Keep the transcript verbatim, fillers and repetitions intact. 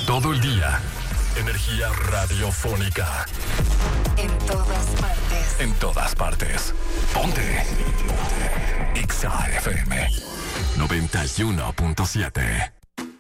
Todo el día. Energía radiofónica. En todas partes. En todas partes. Ponte. Ponte. Exa F M noventa y uno punto siete.